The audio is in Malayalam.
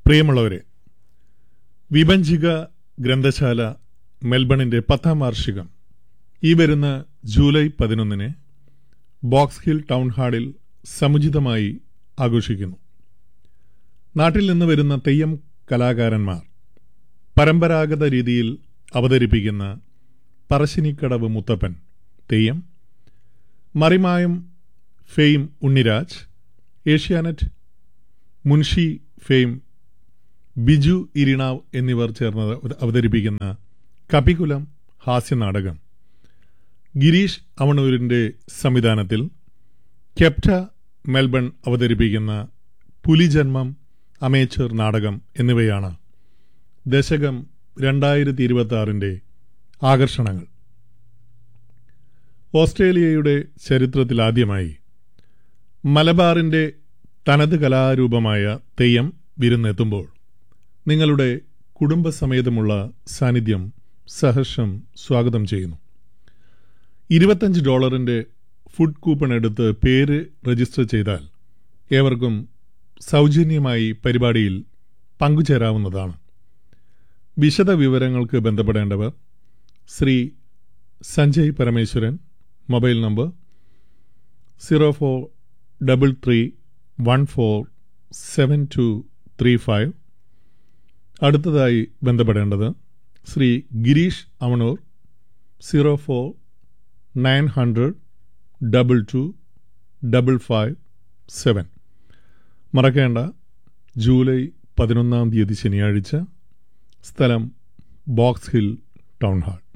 പ്രിയമുള്ളവരെ, വിഭജിക ഗ്രന്ഥശാല മെൽബണിന്റെ 10ാം വാർഷികം ഈ വരുന്ന ജൂലൈ 11 ബോക്സ് ഹിൽ ടൗൺ ഹാളിൽ സമുചിതമായി ആഘോഷിക്കുന്നു. നാട്ടിൽ നിന്ന് വരുന്ന തെയ്യം കലാകാരന്മാർ പരമ്പരാഗത രീതിയിൽ അവതരിപ്പിക്കുന്ന പറശ്ശിനിക്കടവ് മുത്തപ്പൻ തെയ്യം, മറിമായം ഫെയിം ഉണ്ണിരാജ്, ഏഷ്യാനെറ്റ് മുൻഷി ഫെയിം ബിജു ഇരിണാവ് എന്നിവർ ചേർന്ന് അവതരിപ്പിക്കുന്ന കപികുലം ഹാസ്യനാടകം, ഗിരീഷ് അവണൂരിന്റെ സംവിധാനത്തിൽ കെപ്റ്റ മെൽബൺ അവതരിപ്പിക്കുന്ന പുലിജന്മം അമേച്ചർ നാടകം എന്നിവയാണ് ദശകം 2026 ആകർഷണങ്ങൾ. ഓസ്ട്രേലിയയുടെ ചരിത്രത്തിലാദ്യമായി മലബാറിന്റെ തനത് കലാരൂപമായ തെയ്യം വിരുന്നെത്തുമ്പോൾ നിങ്ങളുടെ കുടുംബസമേതമുള്ള സാന്നിധ്യം സഹർഷം സ്വാഗതം ചെയ്യുന്നു. $25 ഫുഡ് കൂപ്പൺ എടുത്ത് പേര് രജിസ്റ്റർ ചെയ്താൽ ഏവർക്കും സൗജന്യമായി പരിപാടിയിൽ പങ്കുചേരാവുന്നതാണ്. വിശദ വിവരങ്ങൾക്ക് ബന്ധപ്പെടേണ്ടവർ ശ്രീ സഞ്ജയ് പരമേശ്വരൻ, മൊബൈൽ നമ്പർ 0433147235. അടുത്തതായി ബന്ധപ്പെടേണ്ടത് ശ്രീ ഗിരീഷ് അവണൂർ 0490022557. മറക്കേണ്ട, ജൂലൈ 11 ശനിയാഴ്ച, സ്ഥലം ബോക്സ് ഹിൽ ടൗൺ ഹാൾ.